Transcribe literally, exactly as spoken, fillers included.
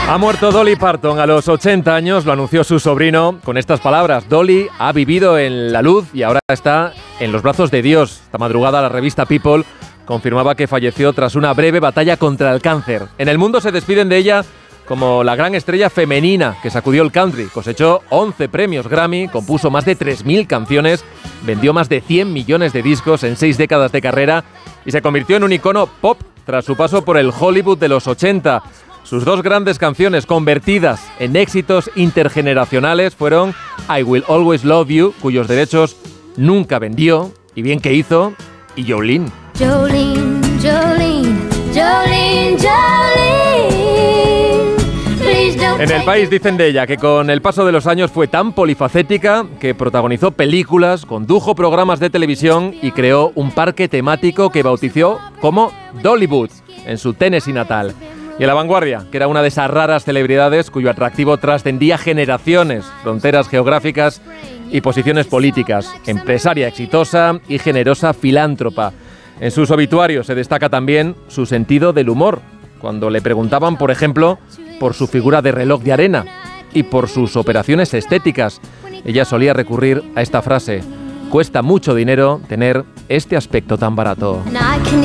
Ha muerto Dolly Parton a los ochenta años, lo anunció su sobrino con estas palabras. Dolly ha vivido en la luz y ahora está en los brazos de Dios. Esta madrugada la revista People confirmaba que falleció tras una breve batalla contra el cáncer. En el mundo se despiden de ella como la gran estrella femenina que sacudió el country. Cosechó once premios Grammy, compuso más de tres mil canciones, vendió más de cien millones de discos en seis décadas de carrera y se convirtió en un icono pop tras su paso por el Hollywood de los ochenta. Sus dos grandes canciones convertidas en éxitos intergeneracionales fueron I Will Always Love You, cuyos derechos nunca vendió, y bien que hizo, y Jolene. Jolene, Jolene, Jolene, Jolene. Please don't En El País dicen de ella que con el paso de los años fue tan polifacética que protagonizó películas, condujo programas de televisión y creó un parque temático que bautizó como Dollywood, en su Tennessee natal. Y en La Vanguardia, que era una de esas raras celebridades cuyo atractivo trascendía generaciones, fronteras geográficas y posiciones políticas. Empresaria exitosa y generosa filántropa. En sus obituarios se destaca también su sentido del humor, cuando le preguntaban, por ejemplo, por su figura de reloj de arena y por sus operaciones estéticas. Ella solía recurrir a esta frase: cuesta mucho dinero tener este aspecto tan barato.